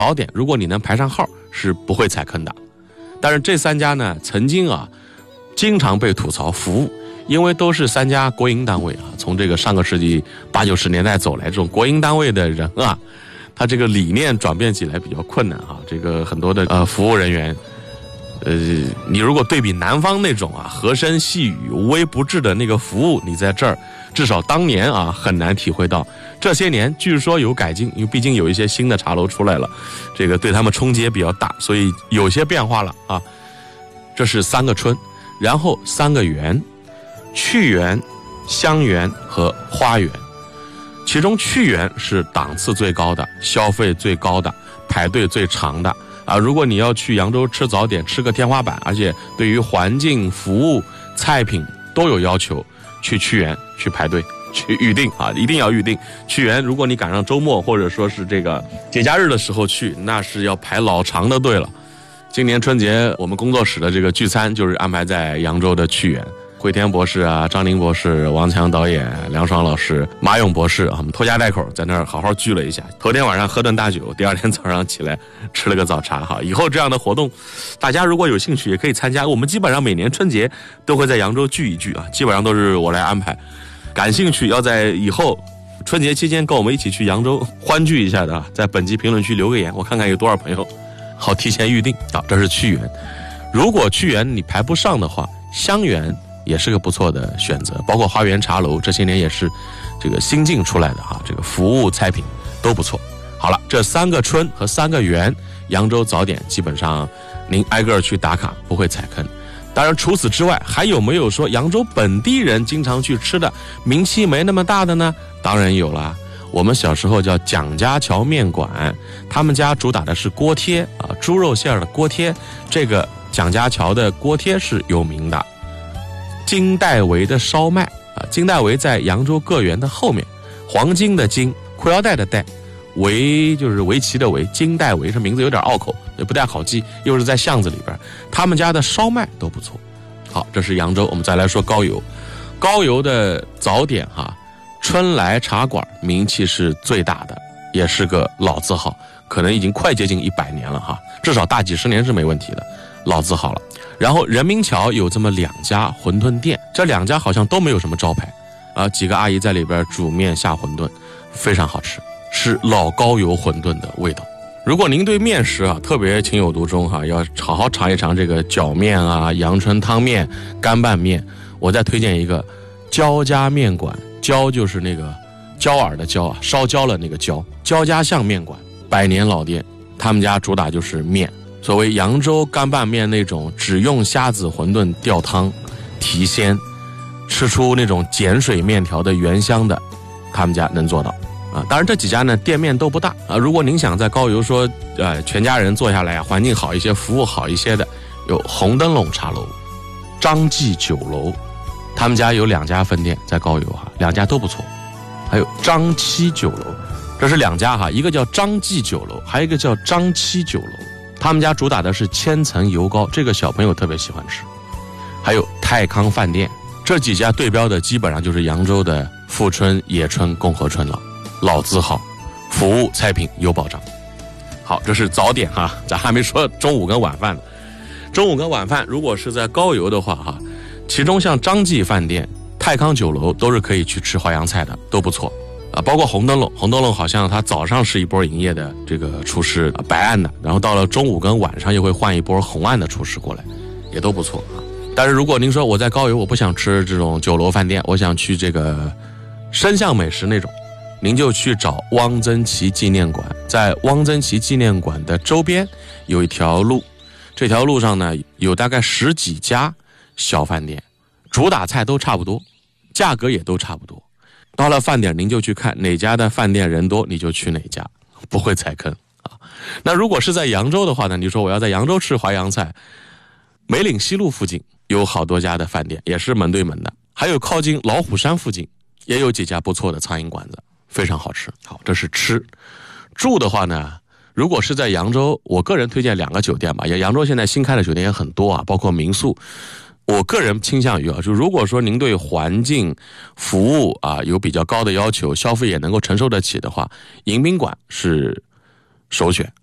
早点，如果你能排上号，是不会踩坑的。但是这3家呢，曾经经常被吐槽服务，因为都是3家国营单位从这个上个世纪80、90年代走来，这种国营单位的人他这个理念转变起来比较困难这个很多的服务人员，你如果对比南方那种和声细语、无微不至的那个服务，你在这儿至少当年很难体会到。这些年据说有改进，因为毕竟有一些新的茶楼出来了，这个对他们冲击也比较大，所以有些变化了这是3个春，然后3个园：趣园、香园和花园。其中趣园是档次最高的，消费最高的，排队最长的如果你要去扬州吃早点，吃个天花板，而且对于环境、服务、菜品都有要求，去趣园去排队去预定一定要预定。趣园如果你赶上周末或者说是这个节假日的时候去，那是要排老长的队了。今年春节我们工作室的这个聚餐就是安排在扬州的趣园，惠天博士张宁博士、王强导演、梁爽老师、马勇博士我们拖家带口在那儿好好聚了一下。头天晚上喝顿大酒，第2天早上起来吃了个早茶以后这样的活动大家如果有兴趣也可以参加。我们基本上每年春节都会在扬州聚一聚基本上都是我来安排。感兴趣要在以后春节期间跟我们一起去扬州欢聚一下的在本期评论区留个言，我看看有多少朋友好提前预定这是趣园。如果趣园你排不上的话，香园也是个不错的选择，包括花园茶楼这些年也是这个新进出来的这个服务菜品都不错。好了，这3个春和3个园，扬州早点基本上您挨个去打卡不会踩坑。当然除此之外还有没有说扬州本地人经常去吃的名气没那么大的呢？当然有啦。我们小时候叫蒋家桥面馆，他们家主打的是锅贴猪肉馅的锅贴，这个蒋家桥的锅贴是有名的。金代围的烧麦金代围在扬州个园的后面，黄金的金，裤腰带的带，围就是围棋的围，金代围这名字有点拗口，也不太好记，又是在巷子里边，他们家的烧麦都不错。好，这是扬州。我们再来说高邮。高邮的早点春来茶馆名气是最大的，也是个老字号，可能已经快接近100年了至少大几十年是没问题的，老字号了。然后人民桥有这么2家馄饨店，这2家好像都没有什么招牌几个阿姨在里边煮面下馄饨，非常好吃，是老高邮馄饨的味道。如果您对面食特别情有独钟要好好尝一尝这个饺面阳春汤面、干拌面，我再推荐一个焦家面馆。焦就是那个焦耳的焦烧焦了那个焦，焦家巷面馆100年老店，他们家主打就是面。所谓扬州干拌面那种只用虾子馄饨吊汤提鲜，吃出那种碱水面条的原香的，他们家能做到当然这几家呢店面都不大如果您想在高邮说全家人坐下来环境好一些，服务好一些的，有红灯笼茶楼、张记酒楼，他们家有2家分店在高邮2家都不错。还有张七酒楼，这是2家一个叫张记酒楼，还有一个叫张七酒楼，他们家主打的是千层油糕，这个小朋友特别喜欢吃。还有泰康饭店，这几家对标的基本上就是扬州的富春、野春、共和春了，老字号，服务菜品有保障。好，这是早点咱还没说中午跟晚饭呢。中午跟晚饭如果是在高邮的话其中像张记饭店、泰康酒楼都是可以去吃淮扬菜的，都不错包括红灯笼。红灯笼好像它早上是一波营业的这个厨师白案的，然后到了中午跟晚上又会换一波红案的厨师过来，也都不错但是如果您说我在高邮我不想吃这种酒楼饭店，我想去这个深巷美食那种，您就去找汪曾祺纪念馆。在汪曾祺纪念馆的周边有一条路，这条路上呢有大概10几家小饭店，主打菜都差不多，价格也都差不多。到了饭点您就去看哪家的饭店人多，你就去哪家，不会踩坑那如果是在扬州的话呢，你说我要在扬州吃淮扬菜，梅岭西路附近有好多家的饭店，也是门对门的，还有靠近老虎山附近也有几家不错的苍蝇馆子，非常好吃。好，这是吃。住的话呢，如果是在扬州，我个人推荐2个酒店吧。扬州现在新开的酒店也很多包括民宿。我个人倾向于就如果说您对环境、服务有比较高的要求，消费也能够承受得起的话，迎宾馆是首选